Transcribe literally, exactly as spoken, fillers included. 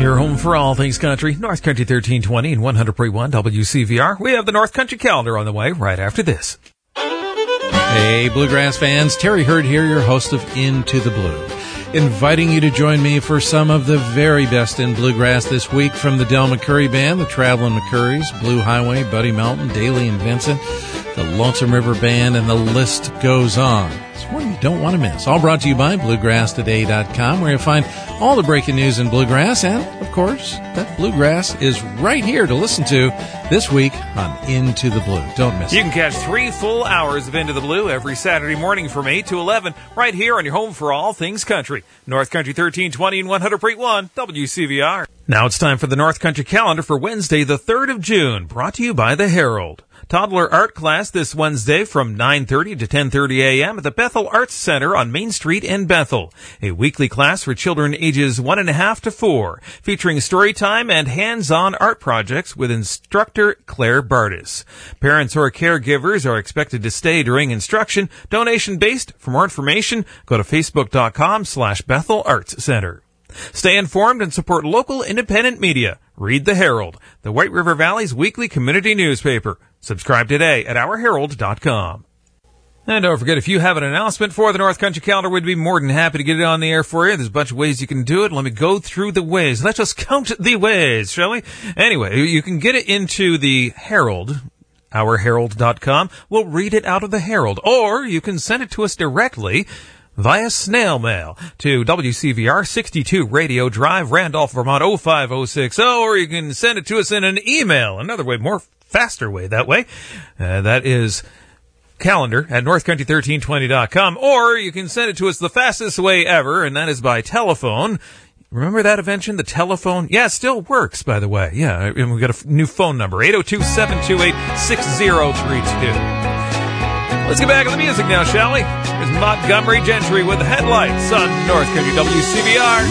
Your home for all things country, North Country thirteen twenty and one hundred point one W C V R. We have the North Country calendar on the way right after this. Hey, Bluegrass fans, Terry Hurd here, your host of Into the Blue, inviting you to join me for some of the very best in bluegrass this week from the Del McCoury Band, the Traveling McCourys, Blue Highway, Buddy Melton, Daly and Vincent, the Lonesome River Band, and the list goes on. It's one you don't want to miss. All brought to you by bluegrass today dot com, where you'll find all the breaking news in bluegrass, and, of course, that bluegrass is right here to listen to this week on Into the Blue. Don't miss it. You can catch three full hours of Into the Blue every Saturday morning from eight to eleven right here on your home for all things country. North Country thirteen twenty and one hundred point one W C V R. Now it's time for the North Country calendar for Wednesday, the third of June, brought to you by the Herald. Toddler art class this Wednesday from nine thirty to ten thirty a.m. at the Bethel Arts Center on Main Street in Bethel. A weekly class for children ages one and a half to four, featuring story time and hands-on art projects with instructor Claire Bardis. Parents or caregivers are expected to stay during instruction. Donation-based. For more information, go to facebook.com slash Bethel Arts Center. Stay informed and support local independent media. Read the Herald, the White River Valley's weekly community newspaper. Subscribe today at our herald dot com. And don't forget, if you have an announcement for the North Country calendar, we'd be more than happy to get it on the air for you. There's a bunch of ways you can do it. Let me go through the ways. Let's just count the ways, shall we? Anyway, you can get it into the Herald, our herald dot com. We'll read it out of the Herald. Or you can send it to us directly via snail mail to W C V R sixty-two Radio Drive, Randolph, Vermont oh five oh six oh, or you can send it to us in an email. Another way, more faster way that way. Uh, that is calendar at north country thirteen twenty dot com, or you can send it to us the fastest way ever, and that is by telephone. Remember that invention, the telephone? Yeah, it still works, by the way. Yeah, and we've got a f- new phone number, eight oh two, seven two eight, six oh three two. Let's get back to the music now, shall we? Here's Montgomery Gentry with Headlights on North Country W C V R.